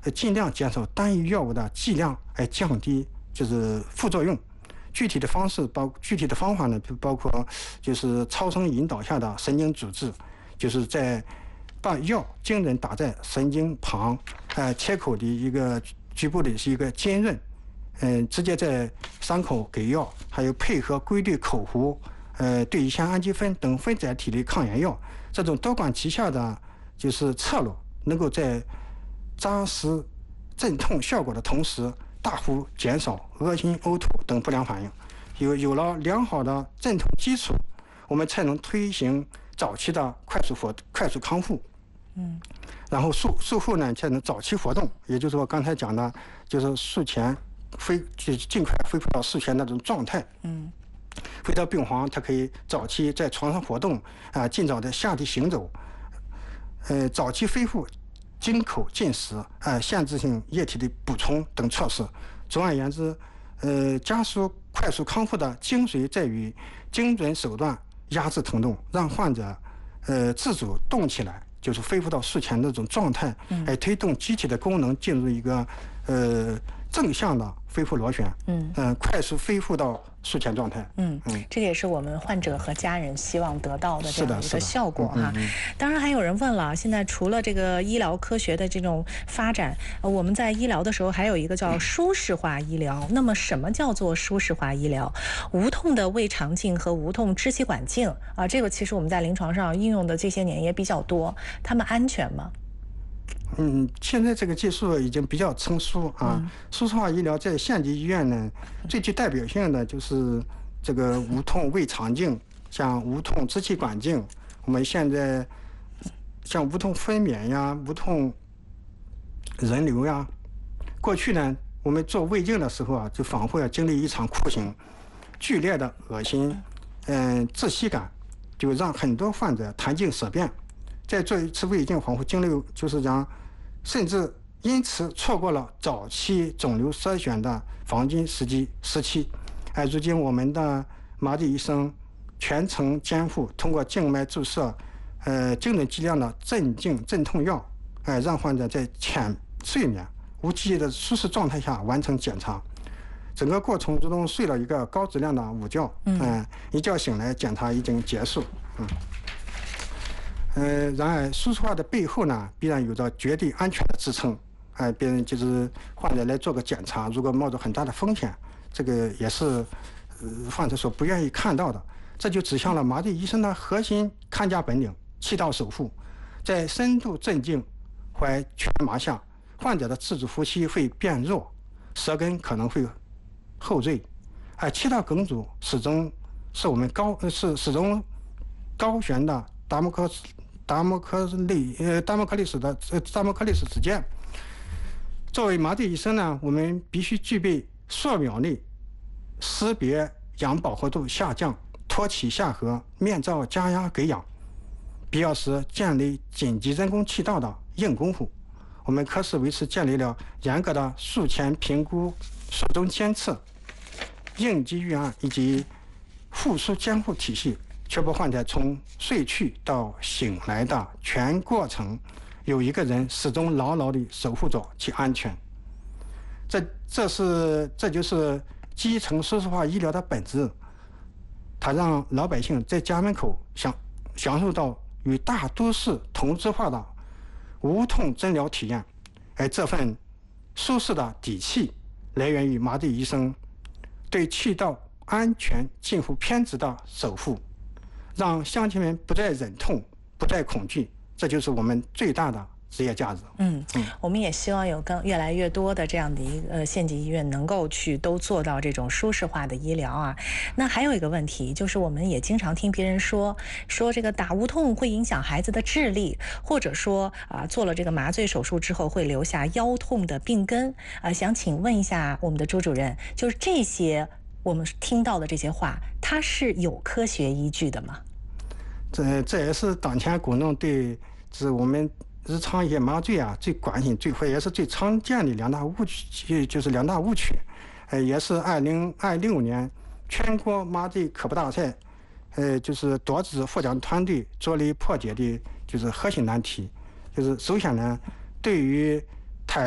尽量减少单一药物的剂量，来降低就是副作用。具体的方法呢，包括就是超声引导下的神经阻滞，就是在把药经人打在神经旁，切口的一个局部的是一个浸润，直接在伤口给药，还有配合规律口服，对乙酰氨基酚等分载体的抗炎药，这种多管齐下的就是策略，能够在扎实镇痛效果的同时，大幅减少恶心、呕吐等不良反应。有了良好的镇痛基础，我们才能推行早期的快速康复。然后术后呢，才能早期活动，也就是我刚才讲的，就是术前就是尽快恢复到术前那种状态。回到病房，他可以早期在床上活动，尽早的下地行走，早期恢复经口进食，限制性液体的补充等措施。总而言之，加速快速康复的精髓在于精准手段压制疼痛，让患者自主动起来，就是恢复到术前那种状态，来推动机体的功能进入一个正向的恢复螺旋，快速恢复到术前状态。 这也是我们患者和家人希望得到的这样一个效果哈。当然还有人问了，现在除了这个医疗科学的这种发展，我们在医疗的时候还有一个叫舒适化医疗。那么什么叫做舒适化医疗？无痛的胃肠镜和无痛支气管镜啊，这个其实我们在临床上应用的这些年也比较多，它们安全吗？ 现在这个技术已经比较成熟啊。舒适化医疗在县级医院呢，最具代表性的就是这个无痛胃肠镜，像无痛支气管镜。我们现在像无痛分娩呀、无痛人流呀。过去呢，我们做胃镜的时候啊，就仿佛要经历一场酷刑，剧烈的恶心，窒息感，就让很多患者谈尽色变。再做一次胃镜，仿佛经历就是讲，甚至因此错过了早期肿瘤筛选的黄金时期。如今我们的麻醉医生全程监护，通过静脉注射，精准剂量的镇痛药，让患者在浅睡眠、无记忆的舒适状态下完成检查。整个过程中睡了一个高质量的午觉，一觉醒来，检查已经结束。然而舒适化的背后呢，必然有着绝对安全的支撑。别人就是患者来做个检查，如果冒着很大的风险，这个也是患者所不愿意看到的。这就指向了麻醉医生的核心看家本领——气道守护。在深度镇静、怀全麻下，患者的自主呼吸会变弱，舌根可能会后坠，气道梗阻始终是我们始终高悬的达摩克利斯之剑。作为麻醉医生呢，我们必须具备数秒内识别氧饱和度下降、托起下颌、面罩加压给氧，必要时建立紧急人工气道的硬功夫。我们科室为此建立了严格的术前评估、术中监测、应急预案以及复苏监护体系，确保患者从睡去到醒来的全过程有一个人始终牢牢地守护着其安全。这就是基层舒适化医疗的本质，它让老百姓在家门口享受到与大都市同质化的无痛诊疗体验。而这份舒适的底气来源于麻醉医生对气道安全近乎偏执的守护，让乡亲们不再忍痛，不再恐惧，这就是我们最大的职业价值。 我们也希望有越来越多的这样的一个县级医院能够去都做到这种舒适化的医疗啊。那还有一个问题，就是我们也经常听别人说这个打无痛会影响孩子的智力，或者说做了这个麻醉手术之后会留下腰痛的病根想请问一下我们的朱主任，就是这些我们听到的这些话，它是有科学依据的吗？ 这也是当前公众对我们日常一些麻醉最关心、也是最常见的两大误区，也是2026年全国麻醉科普大赛，就是多支获奖团队着力破解的，就是核心难题。就是首先呢，对于